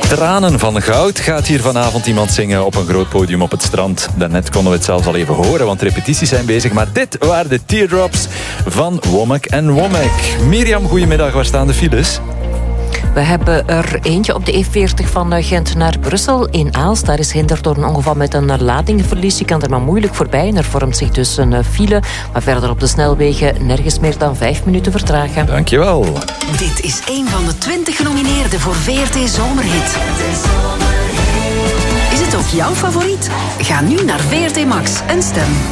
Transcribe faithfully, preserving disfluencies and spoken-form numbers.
Tranen van goud gaat hier vanavond iemand zingen op een groot podium op het strand. Daarnet konden we het zelfs al even horen, want repetities zijn bezig. Maar dit waren de Teardrops van Womack en Womack. Mirjam, goedemiddag. Waar staan de files? We hebben er eentje op de E veertig van Gent naar Brussel. In Aalst, daar is hinder door een ongeval met een ladingverlies. Je kan er maar moeilijk voorbij en er vormt zich dus een file. Maar verder op de snelwegen nergens meer dan vijf minuten vertragen. Dankjewel. Dit is een van de twintig genomineerden voor V R T Zomerhit. Is het ook jouw favoriet? Ga nu naar V R T Max en stem.